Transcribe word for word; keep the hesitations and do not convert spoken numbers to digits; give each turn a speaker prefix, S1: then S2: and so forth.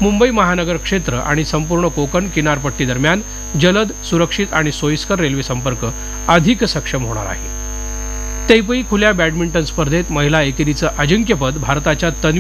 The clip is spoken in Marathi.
S1: मुंबई महानगर क्षेत्र आणि संपूर्ण कोकण किनारपट्टी दरम्यान जलद, सुरक्षित आणि सोयीस्कर रेल्वे संपर्क अधिक सक्षम होणार आहे. तैपई खुल्या बॅडमिंटन स्पर्धेत महिला एकेरीचं अजिंक्यपद भारताच्या तन्वी